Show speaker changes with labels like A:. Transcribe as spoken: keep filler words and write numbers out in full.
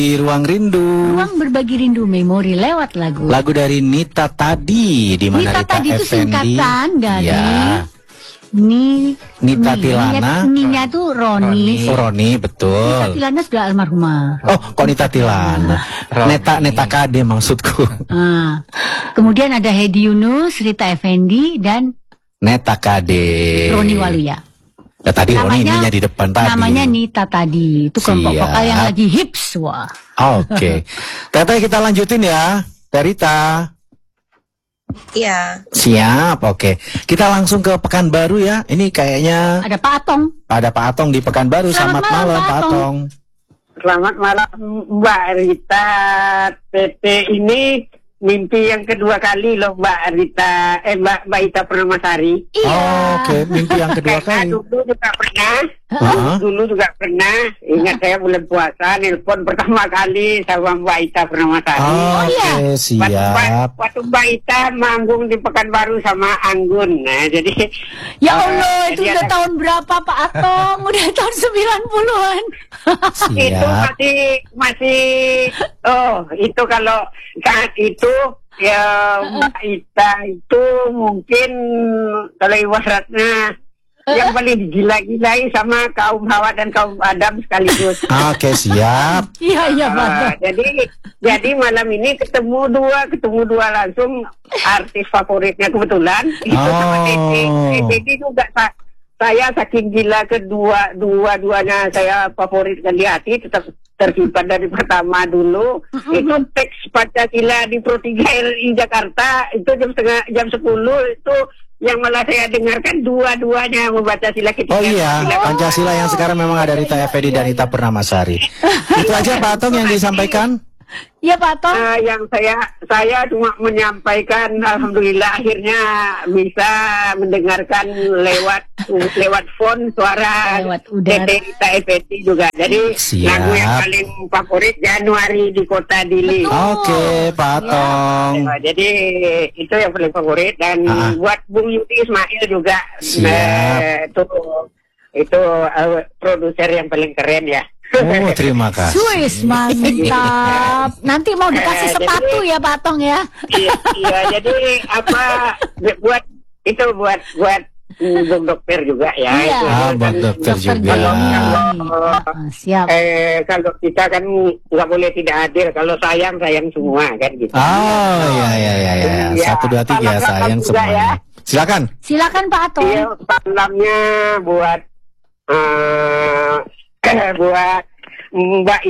A: Di Ruang Rindu.
B: Ruang berbagi rindu memori lewat lagu.
A: Lagu dari Nita Tadi, di mana
B: Nita
A: Rita
B: Tadi itu
A: Effendi.
B: singkatan dari
A: Ya.
B: Ni
A: Nita
B: Ni-
A: Tilana.
B: Ninya tuh Roni.
A: Oh, Roni,
B: Nita
A: betul.
B: Tilana sudah almarhumah.
A: Oh, kok Nita Tilana? Neta Neta Kade maksudku.
B: Ah. Kemudian ada Hedi Yunus, Rita Effendi, dan
A: Neta Kade.
B: Roni Waluya.
A: Ya, tadi Roni ininya di depan tadi.
B: Namanya Nita Tadi. Itu kelompok
A: Siap.
B: vokal yang lagi hips. Wah.
A: Oke. Teteh, kita lanjutin ya. Terita.
C: Iya.
A: Siap, oke. Kita langsung ke Pekanbaru ya. Ini kayaknya
B: Ada Pak Atong.
A: ada Pak Atong di Pekanbaru.
B: Selamat
A: Selamat,
B: malam,
A: malam,
B: Pak
A: Pak
B: Atong.
A: Atong.
D: Selamat malam Mbak Rita. Tete ini mimpi yang kedua kali loh Mbak Rita. Eh Mbak Mbak Ita Permamasari.
B: Iya.
A: Oh, oke, mimpi yang kedua
D: Karena
A: kali.
D: dulu juga pernah.
A: Heeh.
D: Dulu juga pernah. Ingat saya bulan puasa nelpon pertama kali sama Mbak Ita Permamasari.
A: Oh,
B: iya.
A: oke,
D: Waktu Mbak,
A: siap.
D: waktu Mbak Ita manggung di Pekanbaru sama Anggun. Nah, jadi
B: Ya
D: eh,
B: Allah, itu
D: jadi
B: udah
D: ada-
B: tahun berapa Pak Atong? Udah tahun sembilan puluhan.
D: itu
A: Siap.
D: masih masih oh itu kalau saat itu ya Mbak Ita itu mungkin kalau ibaratnya yang paling gila-gilai sama kaum Hawa dan kaum Adam sekaligus.
A: Oke, siap.
B: Iya, iya Pak
D: Ah,
B: Atong.
D: jadi jadi malam ini ketemu dua ketemu dua langsung artis favoritnya kebetulan itu sama
A: Oh.
D: Tete. Tete juga sa- saya saking gila kedua dua-duanya saya favoritkan di hati tetap tersimpan dari pertama dulu. Itu teks Pancasila di Pro tiga R I Jakarta itu jam setengah jam sepuluh itu yang malah saya dengarkan dua-duanya membaca sila ketiga.
A: Oh iya,
D: Sila-
A: Pancasila yang sekarang memang ada Rita Effendi dan Rita Pernamasari. Itu aja Pak Atong yang disampaikan.
B: Iya Pak Atong.
D: Ah, yang saya saya cuma menyampaikan alhamdulillah akhirnya bisa mendengarkan lewat lewat phone suara
B: Lewat udara.
D: Tete Rita Effendi juga. Jadi
A: Siap.
D: lagu yang paling favorit Januari di Kota Dili.
A: Oke, Pak Atong.
D: Ya, jadi itu yang paling favorit dan
A: Ah.
D: buat Bung Yudi Ismail juga.
A: Siap.
D: Eh, itu itu eh, produser yang paling keren ya.
A: Oh, terima kasih.
B: Suis, mantap. Nanti mau dikasih
D: Eh,
B: sepatu
D: jadi-
B: ya Pak Atong ya.
D: Iya, iya, jadi apa buat itu buat buat mm, Bung Dokter juga ya.
B: Iya.
D: Itu
A: Ah,
D: kan
A: buat dokter
B: Dokter
A: juga.
D: Kalau,
B: Joni.
D: kalau,
B: Ah, siap.
D: eh, kalau kita kan nggak boleh tidak hadir. Kalau sayang sayang semua kan gitu.
A: Oh, iya, iya, iya, iya.
D: Iya.
A: Satu, dua, tiga,
D: Salam
A: sayang
D: juga
A: semuanya.
D: ya.
A: Silakan.
B: Silakan Pak Atong.
D: Iya, salamnya buat eh, buat Mbak